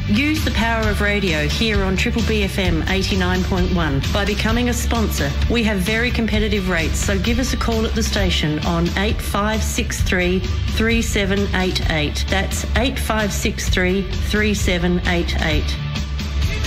Use the power of radio here on Triple BFM 89.1 by becoming a sponsor. We have very competitive rates, so give us a call at the station on 8563 3788. That's 8563 3788.